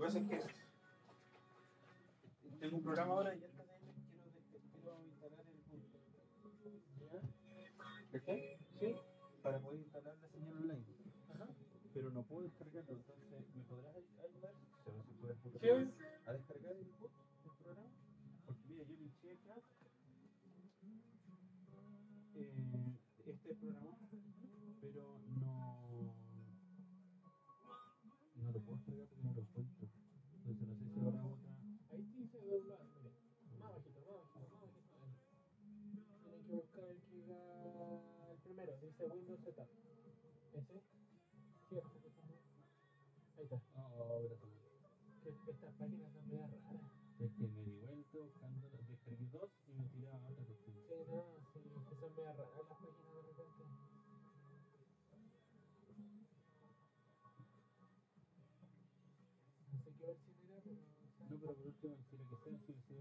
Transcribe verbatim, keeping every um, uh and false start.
pasa es que tengo un programa ahora y antes de él quiero, quiero instalar el punto. ¿Ya? ¿Está? Sí. Para poder instalar la señal online. Ajá. Pero no puedo descargarlo, entonces ¿me podrás ayudar? Se va a poder ¿Sí? a descargar el boot, el programa. Porque mira, yo pinché acá eh, este programa, pero no no lo puedo descargar porque no lo encuentro. Entonces no sé si habrá otra. Ahí sí se dobla, mire, más bajito, más bajito, más bajito. Ahí. Tienen que buscar el que diga el primero, dice Windows Setup. Ese. Sí, ahí está. Oh, ahora se que estas páginas son medio raras. Es que me di vuelta buscando, descargué dos y me tiraba a otra cuestión. Sí, no, sí, es que son medio raras las páginas de repente. No sé qué versión era, pero... No, pero por último, si la que sea, si